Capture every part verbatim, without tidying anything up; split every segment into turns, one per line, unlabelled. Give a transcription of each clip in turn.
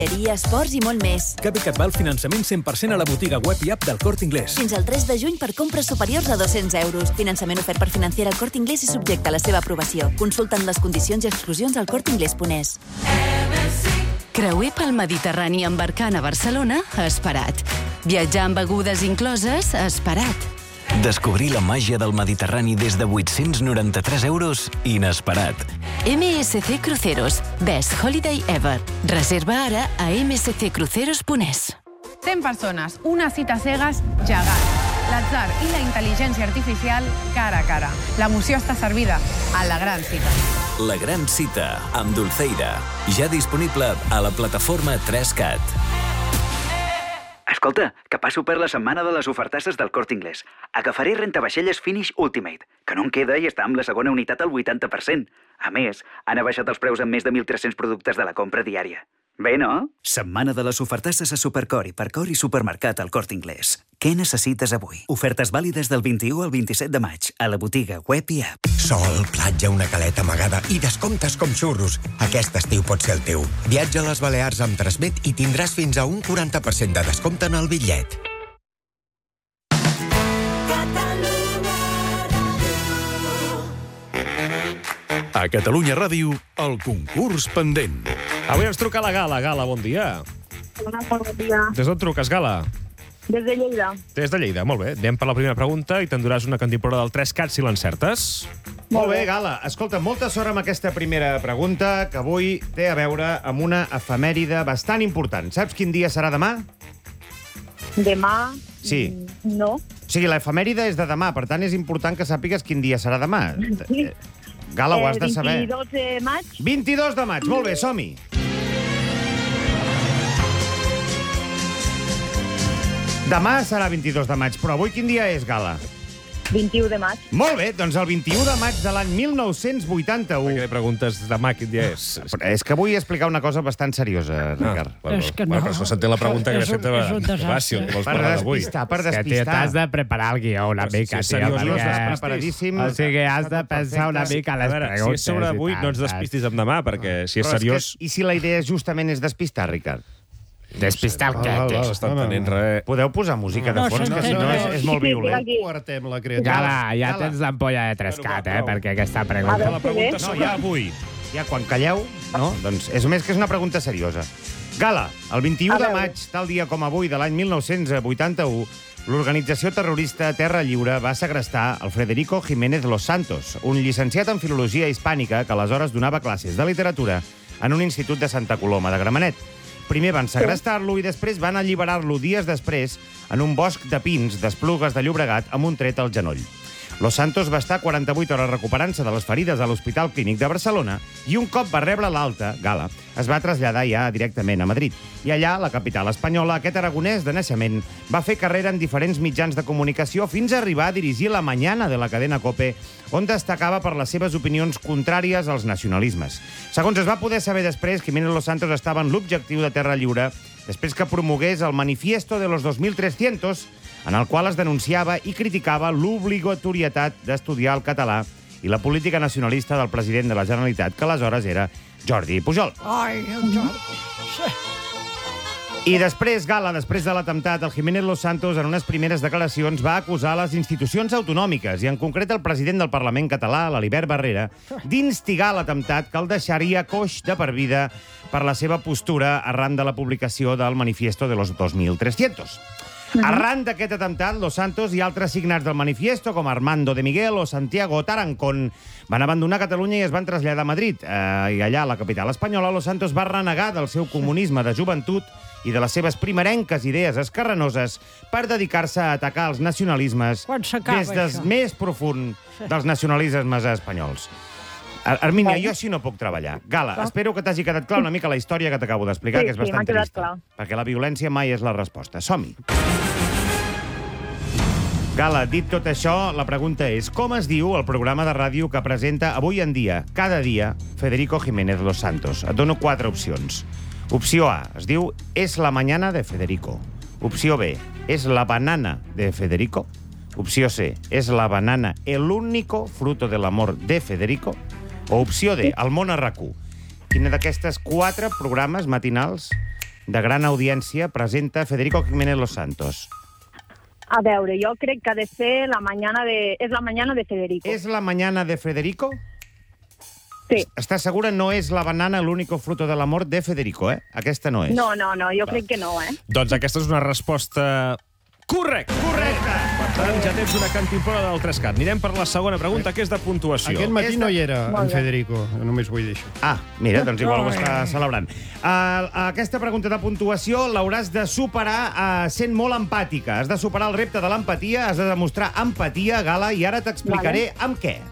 esports i molt més.
Cavic et val finançament cent per cent a la botiga web i app del Corte Inglés.
Fins al tres de juny per compres superiors a dos-cents euros. Finançament ofert per Financiera El Corte Inglés i subjecte a la seva aprovació. Consulta'n les condicions i exclusions al corte inglés punt es.
Creuer pel Mediterrani embarcant a Barcelona, esperat. Viatjar amb begudes incloses, esperat.
Descobrir la màgia del Mediterrani des de vuit-cents noranta-tres euros, inesperat.
M S C Cruceros, Best Holiday Ever. Reserva ara a eme ese ce cruceros punt es.
cent persones, una cita cegues gegant. L'atzar i la intel·ligència artificial cara a cara. L'emoció està servida a la gran cita.
La gran cita, amb Dulceira. Ja disponible a la plataforma tres cat.
Escolta, que passo per la setmana de les ofertasses del Corte Inglés. Agafaré rentavaixelles Finish Ultimate, que no en queda i està amb la segona unitat al vuitanta per cent. A més, han abaixat els preus en més de mil tres-cents productes de la compra diària. Bé, no? Setmana de les ofertasses a Supercor, Hipercor i Supermercat al Corte Inglés. Què necessites avui? Ofertes vàlides del vint-i-u al vint-i-set de maig a la botiga web i app.
Sol, platja, una caleta amagada i descomptes com xurros. Aquest estiu pot ser el teu. Viatja a les Balears amb Transmet i tindràs fins a un quaranta per cent de descompte en el bitllet.
A Catalunya Ràdio, el concurs pendent.
Avui ens truca la Gala. Gala, bon dia.
Hola, bon dia.
Des d'on truques, Gala?
Des de Lleida.
Des de Lleida, molt bé. Anem per la primera pregunta i t'enduràs una cantimplora del tres cat si l'encertes.
Molt bé, Gala. Escolta, molta sort amb aquesta primera pregunta, que avui té a veure amb una efemèride bastant important. Saps quin dia serà demà?
Demà?
Sí.
No.
O sigui, l'efemèride és de demà, per tant és important que sàpigues quin dia serà demà.
Sí.
Gala, ho has de saber.
vint-i-dos de maig.
vint-i-dos de maig, molt bé, som-hi. Demà serà vint-i-dos de maig, però avui quin dia és, Gala?
vint-i-u de maig.
Molt bé, doncs el vint-i-u de maig de l'any mil nou-cents vuitanta-u.
Per què li preguntes demà quin dia és?
És que vull explicar una cosa bastant seriosa, Ricard.
Ah, és que no. Bueno, per això s'entén la pregunta que
És un-
sempre
és un desastre.
fàcil. Que vols
Per
parlar d'avui.
despistar, per
És que, tio,
despistar.
t'has de preparar el guió una
Però si
mica,
és
tio.
seriós,
no
perquè-
estàs preparadíssim.
O sigui, has de pensar una mica
A
les
veure, si
preguntes.
és sobre avui,
i tal,
no ens
saps?
despistis amb demà, perquè si és
Però
seriós...
que, I si la idea justament és despistar, Ricard?
Despistar el què,
No
tio?
s'està entenent res.
Podeu posar música de
No
fons, que si no
s'entén
és,
res.
és molt violent.
Aquí.
Quartem la criatura.
Gala, ja
Gala.
tens l'ampolla de tres cat, eh,
Prou.
perquè aquesta
A
pregunta...
veure,
La pregunta
sí,
sobre
ja.
avui.
Ja, quan calleu, no? Doncs és més que és una pregunta seriosa. Gala, el vint-i-u
A
de
veure.
maig, tal dia com avui, de l'any mil nou-cents vuitanta-u, l'organització terrorista Terra Lliure va segrestar el Federico Jiménez Los Santos, un llicenciat en Filologia Hispànica que aleshores donava classes de literatura en un institut de Santa Coloma de Gramenet. Primer van segrestar-lo i després van alliberar-lo dies després en un bosc de pins d'Esplugues de Llobregat amb un tret al genoll. Los Santos va estar quaranta-vuit hores recuperant-se de les ferides a l'Hospital Clínic de Barcelona i un cop va rebre l'alta, Gala, es va traslladar ja directament a Madrid. I allà, a la capital espanyola, aquest aragonès de naixement va fer carrera en diferents mitjans de comunicació fins a arribar a dirigir la Mañana de la cadena COPE, on destacava per les seves opinions contràries als nacionalismes. Segons es va poder saber després, Jiménez Los Santos estava en l'objectiu de Terra Lliure després que promogués el Manifiesto de los dos mil trescientos, en el qual es denunciava i criticava l'obligatorietat d'estudiar el català i la política nacionalista del president de la Generalitat, que aleshores era Jordi Pujol.
Ai, el Jordi.
I després, Gala, després de l'atemptat, el Jiménez Los Santos, en unes primeres declaracions, va acusar les institucions autonòmiques, i en concret el president del Parlament català, l'Alibert Barrera, d'instigar l'atemptat que el deixaria coix de per vida per la seva postura arran de la publicació del Manifiesto de los dos mil trescientos. Arran d'aquest atemptat, Los Santos i altres signats del Manifiesto, com Armando de Miguel o Santiago Tarancón, van abandonar Catalunya i es van traslladar a Madrid. Eh, I allà, a la capital espanyola, Los Santos va renegar del seu comunisme de joventut i de les seves primerenques idees escarranoses per dedicar-se a atacar els nacionalismes
Quan s'acaba,
des del
això?
més profund dels nacionalismes espanyols. Ar- Armínia, jo així no puc treballar. Gala, espero que t'hagi quedat clar una mica la història que t'acabo d'explicar,
Sí,
que és
sí,
bastant
m'ha quedat
trista.
clar.
Perquè la violència mai és la resposta. Som-hi. Gala, dit tot això, la pregunta és com es diu el programa de ràdio que presenta avui en dia, cada dia, Federico Jiménez Los Santos? Et dono quatre opcions. Opció A, es diu És la mañana de Federico. Opció B, És la banana de Federico. Opció C, És la banana el único fruto del amor de Federico. O opció D, El món a RAC u. Quina d'aquestes quatre programes matinals de gran audiència presenta Federico Jiménez Los Santos?
A veure, jo crec que ha de ser la mañana de... És la mañana de Federico.
És la mañana de Federico?
Sí.
Estàs segura? No és la banana l'único fruto de l'amor de Federico, eh? Aquesta no és.
No, no, no, jo crec que no, eh?
Doncs aquesta és una resposta correcta.
Correcte!
Per tant, ja tens una cantimplora del tres cat. Anirem per la segona pregunta, que és de puntuació.
Aquest matí no hi era,
Molt
en
bé.
Federico. Només vull dir això.
Ah, mira, doncs igual ho està celebrant. Uh, aquesta pregunta de puntuació l'hauràs de superar uh, sent molt empàtica. Has de superar el repte de l'empatia, has de demostrar empatia, Gala, i ara t'explicaré amb què.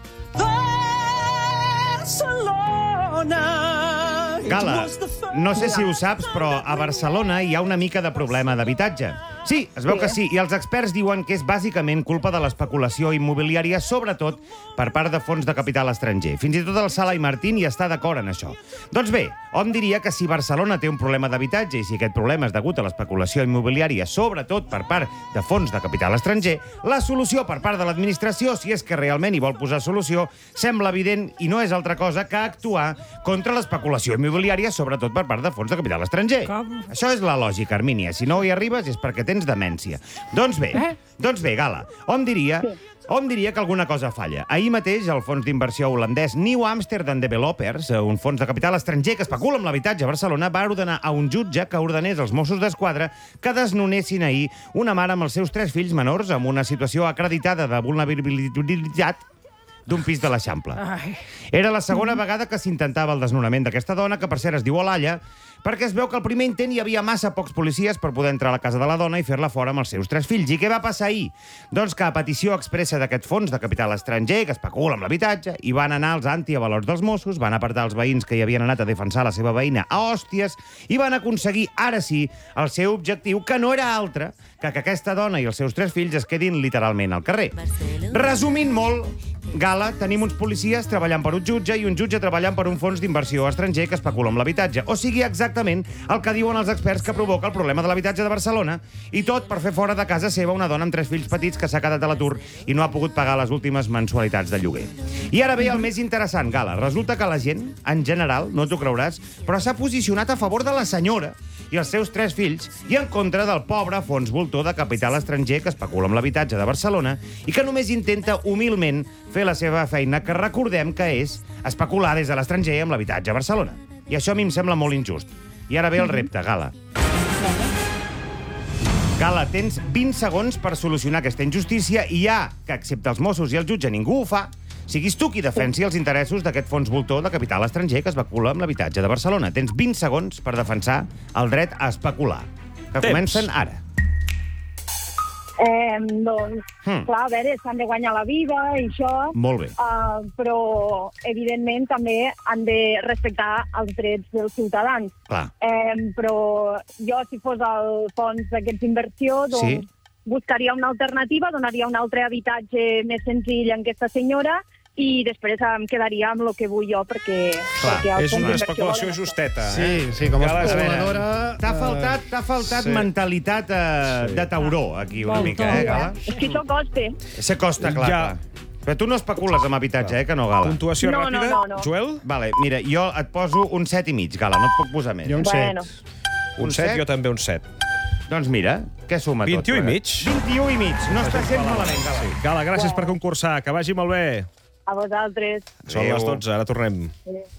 Gala, no sé si ho saps, però a Barcelona hi ha una mica de problema d'habitatge. Sí, es veu que sí, i els experts diuen que és bàsicament culpa de l'especulació immobiliària, sobretot per part de fons de capital estranger. Fins i tot el Sala i Martín hi està d'acord en això. Doncs bé, hom diria que si Barcelona té un problema d'habitatge i si aquest problema és degut a l'especulació immobiliària, sobretot per part de fons de capital estranger, la solució per part de l'administració, si és que realment hi vol posar solució, sembla evident i no és altra cosa que actuar contra l'especulació immobiliària, sobretot per part de fons de capital estranger. Com? Això és la lògica, Armínia. Si no hi arribes és perquè tens demència. Doncs bé, eh? doncs bé, Gala, hom diria... Sí. Hom diria que alguna cosa falla. Ahir mateix, el fons d'inversió holandès New Amsterdam Developers, un fons de capital estranger que especula amb l'habitatge a Barcelona, va ordenar a un jutge que ordenés als Mossos d'Esquadra que desnonessin ahir una mare amb els seus tres fills menors amb una situació acreditada de vulnerabilitat d'un pis de l'Eixample. Era la segona vegada que s'intentava el desnonament d'aquesta dona, que per cert es diu Olalla, perquè es veu que al primer intent hi havia massa pocs policies per poder entrar a la casa de la dona i fer-la fora amb els seus tres fills. I què va passar ahir? Doncs que a petició expressa d'aquest fons de capital estranger, que especula amb l'habitatge, hi van anar els antiavalots dels Mossos, van apartar els veïns que hi havien anat a defensar la seva veïna a hòsties i van aconseguir, ara sí, el seu objectiu, que no era altre que que aquesta dona i els seus tres fills es quedin literalment al carrer. Resumint molt, Gala, tenim uns policies treballant per un jutge i un jutge treballant per un fons d'inversió estranger que especula amb l'habitatge. O sigui, exactament el que diuen els experts que provoca el problema de l'habitatge de Barcelona, i tot per fer fora de casa seva una dona amb tres fills petits que s'ha quedat a l'atur i no ha pogut pagar les últimes mensualitats de lloguer. I ara ve el més interessant, Gala. Resulta que la gent, en general, no t'ho creuràs, però s'ha posicionat a favor de la senyora i els seus tres fills i en contra del pobre fons voltor de capital estranger que especula amb l'habitatge de Barcelona i que només intenta humilment fer la seva feina, que recordem que és especular des de l'estranger amb l'habitatge a Barcelona. I això a mi em sembla molt injust. I ara ve el repte, Gala. Gala, tens vint segons per solucionar aquesta injustícia i ja que, excepte els Mossos i el jutge, ningú ho fa, siguis tu qui defensi els interessos d'aquest fons voltor de capital estranger que especula amb l'habitatge de Barcelona. Tens vint segons per defensar el dret a especular, que Temps. comencen ara.
Eh, doncs,
Hmm.
clar, a veure, s'han de guanyar la vida i això...
Molt bé.
Uh, però, evidentment, també han de respectar els drets dels ciutadans.
Clar.
Eh, però jo, si fos el fons d'aquests d'inversió, doncs
Sí.
buscaria una alternativa, donaria un altre habitatge més senzill a aquesta senyora i després em quedaria amb el que vull jo, perquè...
Clar,
perquè el
És
fons
una
d'inversió
especulació
volen-
justeta.
Sí,
eh?
sí, com a
Gala,
especuladora...
T'ha faltat, t'ha faltat
Sí.
mentalitat eh,
Sí.
de tauró, aquí, una
Molt,
mica, eh, Gala?
És que això costa.
Se costa, clar,
Ja.
clar. Però tu no especules amb habitatge, eh, que no, Gala?
Puntuació
No,
ràpida,
no, no, no.
Joel?
Vale, mira, jo et poso un set i mig, Gala, no et puc posar més.
Jo un
Bueno.
set.
Un
Un
set,
set?
jo també un set.
Doncs mira, què suma tot?
vint-i-u i mig.
vint-i-u i mig, no està sent malament, Gala.
Sí. Gala, gràcies per concursar, que vagi molt bé.
A vosaltres.
Són les dotze, ara tornem.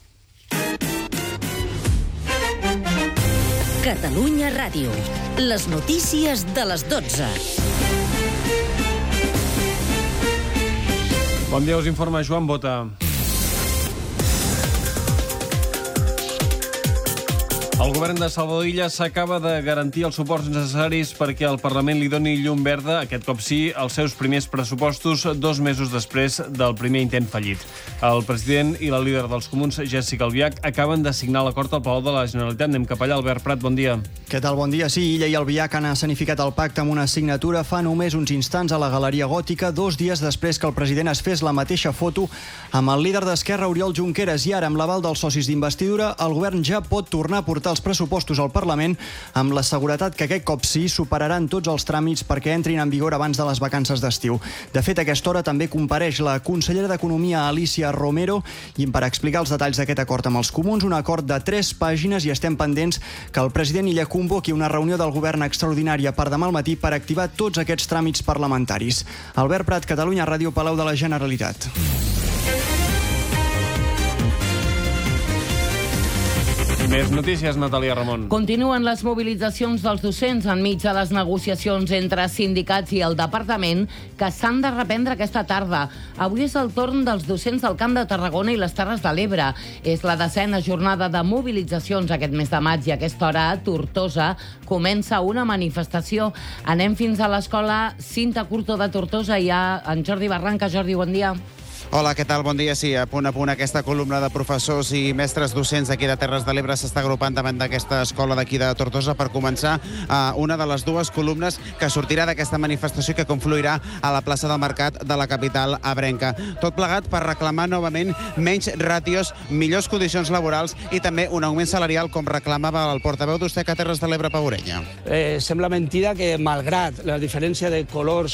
Catalunya Ràdio. Les notícies de les dotze.
Bon dia, us informa Joan Bota. El govern de Salvador Illa s'acaba de garantir els suports necessaris perquè el Parlament li doni llum verda, aquest cop sí, als seus primers pressupostos dos mesos després del primer intent fallit. El president i la líder dels comuns, Jessica Albiach, acaben de signar l'acord al Palau de la Generalitat. Anem cap allà. Albert Prat, bon dia.
Què tal? Bon dia. Sí, Illa i Albiach han escenificat el pacte amb una signatura fa només uns instants a la Galeria Gòtica, dos dies després que el president es fes la mateixa foto amb el líder d'Esquerra, Oriol Junqueras, i ara, amb l'aval dels socis d'investidura, el govern ja pot tornar a portar presenta els pressupostos al Parlament amb la seguretat que aquest cop sí superaran tots els tràmits perquè entrin en vigor abans de les vacances d'estiu. De fet, a aquesta hora també compareix la consellera d'Economia, Alicia Romero, i per explicar els detalls d'aquest acord amb els comuns, un acord de tres pàgines, i estem pendents que el president Illa convoqui una reunió del govern extraordinària per demà al matí per activar tots aquests tràmits parlamentaris. Albert Prat, Catalunya Ràdio, Palau de la Generalitat.
Més notícies, Natàlia Ramon.
Continuen les mobilitzacions dels docents enmig de les negociacions entre sindicats i el departament que s'han de reprendre aquesta tarda. Avui és el torn dels docents del Camp de Tarragona i les Terres de l'Ebre. És la desena jornada de mobilitzacions aquest mes de maig i a aquesta hora a Tortosa comença una manifestació. Anem fins a l'escola Cinta Curto de Tortosa. Hi ha en Jordi Barranca. Jordi, bon dia.
Hola, què tal? Bon dia. Sí, a punt a punt aquesta columna de professors i mestres docents d'aquí de Terres de l'Ebre s'està agrupant davant d'aquesta escola d'aquí de Tortosa per començar uh, una de les dues columnes que sortirà d'aquesta manifestació que confluirà a la plaça del Mercat de la capital ebrenca. Tot plegat per reclamar novament menys ràtios, millors condicions laborals i també un augment salarial, com reclamava el portaveu d'Ustec a Terres de l'Ebre, Pau Orella.
Eh, sembla mentida que, malgrat la diferència de colors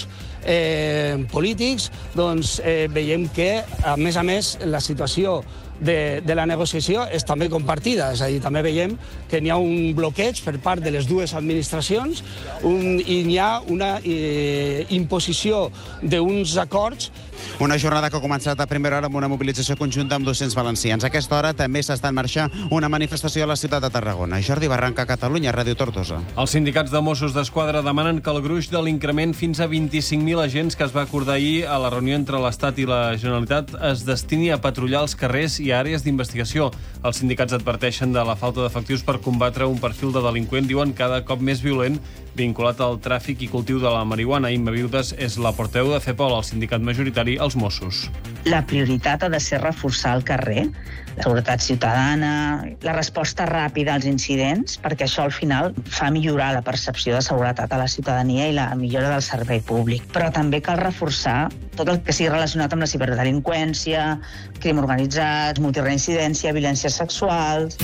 eh, polítics, doncs eh, veiem que a més a més, la situació de, de la negociació és també compartida. És a dir, també veiem que n'hi ha un bloqueig per part de les dues administracions un, i n'hi ha una eh, imposició d'uns acords.
Una jornada que ha començat a primera hora amb una mobilització conjunta amb docents valencians. A aquesta hora també s'està en marxa una manifestació a la ciutat de Tarragona. Jordi Barranca, Catalunya, Ràdio Tortosa.
Els sindicats de Mossos d'Esquadra demanen que el gruix de l'increment fins a vint-i-cinc mil agents que es va acordar ahir a la reunió entre l'Estat i la Generalitat es destini a patrullar els carrers i àrees d'investigació. Els sindicats adverteixen de la falta d'efectius per combatre un perfil de delinqüent, diuen, cada cop més violent, vinculat al tràfic i cultiu de la marihuana. Imma Viudes és la portaveu de CEPOL, el sindicat majoritari als Mossos.
La prioritat ha de ser reforçar el carrer, la seguretat ciutadana, la resposta ràpida als incidents, perquè això al final fa millorar la percepció de seguretat a la ciutadania i la millora del servei públic. Però també cal reforçar tot el que sigui relacionat amb la ciberdelinqüència, crim organitzat, multireincidència, violències sexuals.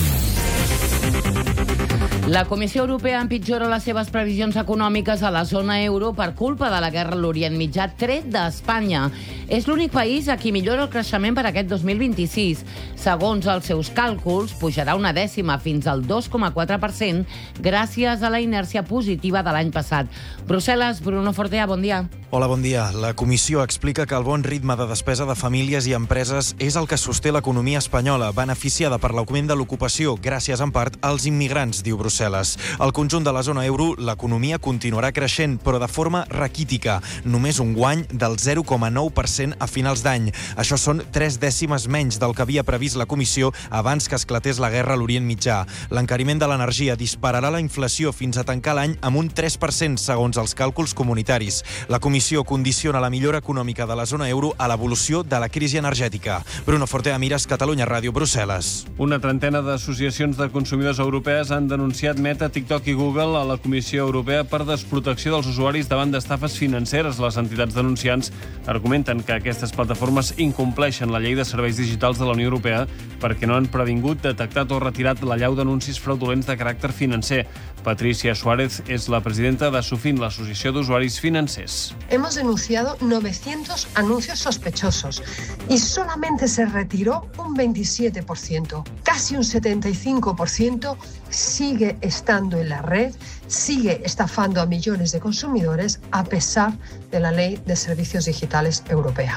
La Comissió Europea empitjora les seves previsions econòmiques a la zona euro per culpa de la guerra a l'Orient Mitjà, tret d'Espanya. És l'únic país a qui millora el creixement per aquest dos mil vint-i-sis. Segons els seus càlculs, pujarà una dècima fins al dos coma quatre per cent gràcies a la inèrcia positiva de l'any passat. Brussel·les, Bruno Fortea, bon dia.
Hola, bon dia. La Comissió explica que el bon ritme de despesa de famílies i empreses és el que sosté l'economia espanyola, beneficiada per l'augment de l'ocupació, gràcies en part als immigrants, diu Brussel·les. Al conjunt de la zona euro, l'economia continuarà creixent, però de forma raquítica, només un guany del zero coma nou per cent a finals d'any. Això són tres dècimes menys del que havia previst la Comissió abans que esclatés la guerra a l'Orient Mitjà. L'encariment de l'energia dispararà la inflació fins a tancar l'any amb un tres per cent, segons els càlculs comunitaris. La Comissió condiciona la millora econòmica de la zona euro a l'evolució de la crisi energètica. Bruno Fortea, Mires, Catalunya Ràdio, Brussel·les.
Una trentena d'associacions de consumidors europees han denunciat Meta, TikTok i Google a la Comissió Europea per desprotecció dels usuaris davant d'estafes financeres. Les entitats denunciants argumenten que aquestes plataformes incompleixen la llei de serveis digitals de la Unió Europea perquè no han previngut, detectat o retirat l'allau d'anuncis fraudulents de caràcter financer. Patricia Suárez és la presidenta de SUFIN, l'Associació d'Usuaris Financers.
Hemos denunciado novecientos anuncios sospechosos y solamente se retiró un veintisiete por ciento. Casi un setenta y cinco por ciento sigue estando en la red, sigue estafando a millones de consumidores a pesar de la Ley de Servicios Digitales Europea.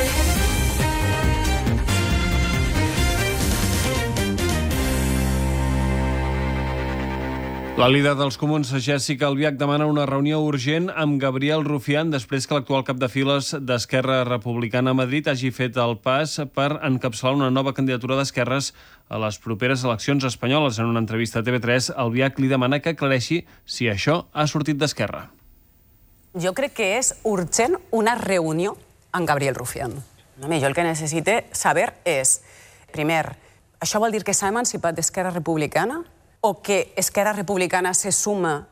La líder dels comuns, Jessica Albiach, demana una reunió urgent amb Gabriel Rufián després que l'actual cap de files d'Esquerra Republicana a Madrid hagi fet el pas per encapçalar una nova candidatura d'esquerres a les properes eleccions espanyoles. En una entrevista a T V tres, Albiach li demana que aclareixi si això ha sortit d'Esquerra.
Jo crec que és urgent una reunió amb Gabriel Rufián. Jo el que necessite saber és, primer, això vol dir que s'ha emancipat d'Esquerra Republicana o que Esquerra Republicana se suma?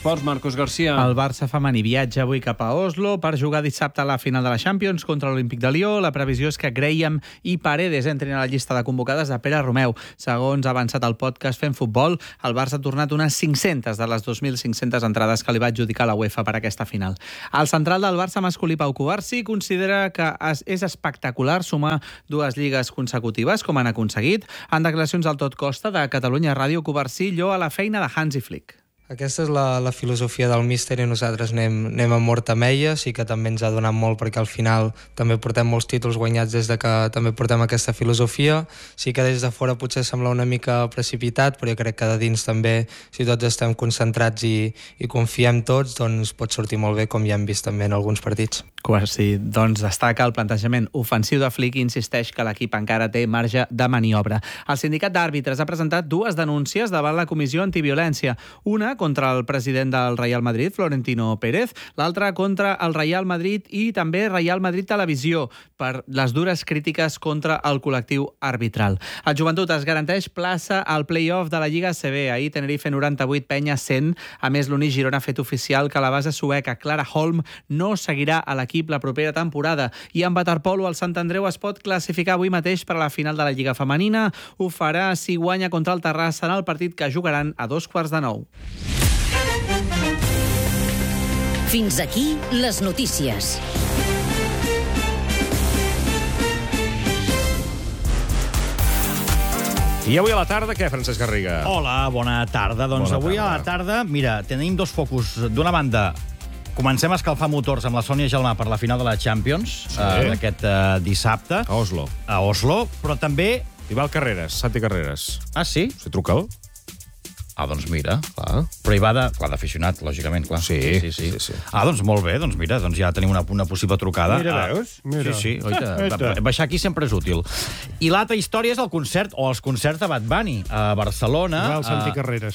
esports, Marcos Garcia.
El Barça femení viatja avui cap a Oslo per jugar dissabte a la final de la Champions contra l'Olímpic de Lió. La previsió és que Graham i Paredes entrin a la llista de convocades de Pere Romeu. Segons ha avançat el podcast Fem Futbol, el Barça ha tornat unes cinc-centes de les dos mil cinc-centes entrades que li va adjudicar la UEFA per aquesta final. El central del Barça masculí, Pau Cubarsí, considera que és espectacular sumar dues lligues consecutives, com han aconseguit. En declaracions al Tot Costa de Catalunya Ràdio, Cubarsí lloa la feina de Hansi Flick.
Aquesta és la, la filosofia del míster i nosaltres anem, anem a mort amb ella. Sí que també ens ha donat molt perquè al final també portem molts títols guanyats des de que també portem aquesta filosofia. Sí que des de fora potser sembla una mica precipitat, però jo crec que de dins també, si tots estem concentrats i, i confiem tots, doncs pot sortir molt bé, com ja hem vist també en alguns partits.
Quasi, doncs destaca el plantejament ofensiu de Flick i insisteix que l'equip encara té marge de maniobra. El sindicat d'àrbitres ha presentat dues denúncies davant la Comissió Antiviolència. Una contra el president del Real Madrid, Florentino Pérez, l'altra contra el Real Madrid i també Real Madrid Televisió per les dures crítiques contra el col·lectiu arbitral. El Joventut es garanteix plaça al play-off de la Lliga A C B. Ahir Tenerife noranta-vuit, Penya cent. A més, l'Uni Girona ha fet oficial que la base sueca Clara Holm no seguirà a l'equip la propera temporada. I en waterpolo, el Sant Andreu es pot classificar avui mateix per a la final de la Lliga Femenina. Ho farà si guanya contra el Terrassa en el partit que jugaran a dos quarts de nou.
Fins aquí les notícies.
I avui a la tarda, què, Francesc Garriga?
Hola, bona tarda. Doncs
bona
avui
tarda.
a la tarda, mira, tenim dos focus. D'una banda, comencem a escalfar motors amb la Sònia Gelmà per la final de la Champions, sí. eh, d'aquest eh, dissabte.
A Oslo.
A Oslo, però també...
I va al Carreras, Santi Carreras.
Ah, sí?
Si truca'l.
Ah, doncs mira.
Clar.
Però hi va de... Clar, d'aficionat, lògicament, clar.
Sí,
sí, sí.
sí, sí.
Ah, doncs molt bé, doncs mira, doncs ja tenim una, una possible trucada.
Mira,
ah,
veus? Mira.
Sí, sí, oita, baixar aquí sempre és útil. I l'altra història és el concert, o els concerts de Bad Bunny a Barcelona.
Va al Santi Carreras.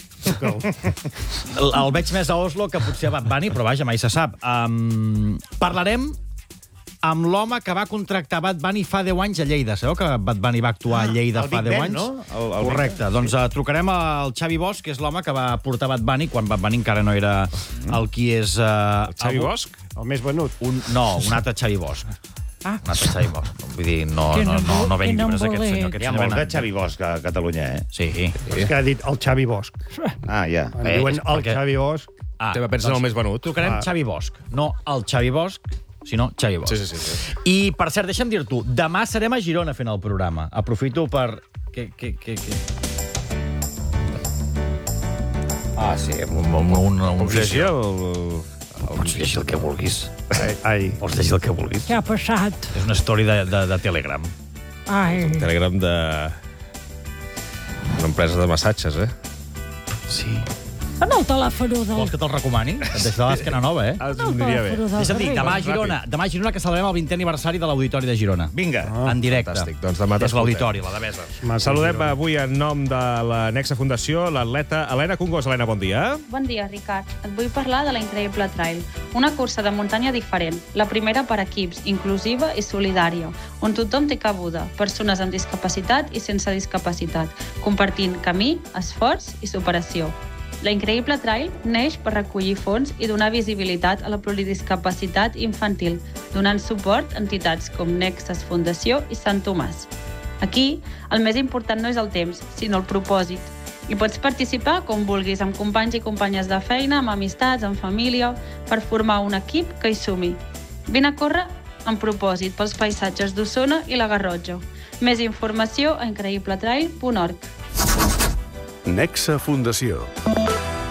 El, el veig més a Oslo que potser a Bad Bunny, però vaja, mai se sap. Um, parlarem amb l'home que va contractar Bad Bunny fa deu anys a Lleida. Sabeu que Bad Bunny va actuar a Lleida fa deu anys?
No? El, el
Correcte. Doncs uh, trucarem al Xavi Bosch, que és l'home que va portar Bad Bunny quan Bad Bunny encara no era el qui és... Uh,
el Xavi Bosch?
El més venut.
Un, no, un altre Xavi Bosch. Ah. Un altre Xavi Bosch. Vull dir, no, no, no, no ven llibres aquest senyor. Aquest
Hi ha molt de Xavi Bosch a Catalunya, eh?
Sí.
És que ha dit el Xavi Bosch.
Ah, ja.
Em diuen el Xavi Bosch.
Ah,
Teva pensa doncs, el més venut.
Trucarem ah. Xavi Bosch. No el Xavi Bosch, sinó Xavi Bosch.
Sí, sí, sí, sí.
I, per cert, deixa'm dir-t'ho, demà serem a Girona fent el programa. Aprofito per... Què, què, què, què? Ah, sí, un... un, un, un
llegir el...
Pots llegir el que vulguis.
Ai, ai.
Pots llegir el que vulguis.
Què ha passat?
És una story de, de, de Telegram.
Ai.
Telegram de... una empresa de massatges, eh?
Sí.
En el telèfon del...
Vols que te'l recomani? Et deixo de l'esquena nova, eh?
Ah, em diria bé.
Deixa'm dir, demà a Girona, demà a Girona que celebrem el vintè aniversari de l'Auditori de Girona.
Vinga.
Ah, en directe.
Fantàstic. Doncs demà
és l'Auditori, la de Beses.
Saludem avui en nom de la Nexa Fundació l'atleta Helena Congós. Helena, bon dia.
Bon dia, Ricard. Et vull parlar de la Increïble Trail, una cursa de muntanya diferent, la primera per equips, inclusiva i solidària, on tothom té cabuda, persones amb discapacitat i sense discapacitat, compartint camí, esforç i superació. La Increïble Trail neix per recollir fons i donar visibilitat a la pluridiscapacitat infantil, donant suport a entitats com Nexes Fundació i Sant Tomàs. Aquí, el més important no és el temps, sinó el propòsit. I pots participar com vulguis, amb companys i companyes de feina, amb amistats, amb família, per formar un equip que hi sumi. Vine a córrer amb propòsit pels paisatges d'Osona i la Garrotxa. Més informació a increïble trail punt org.
Nexa Fundació.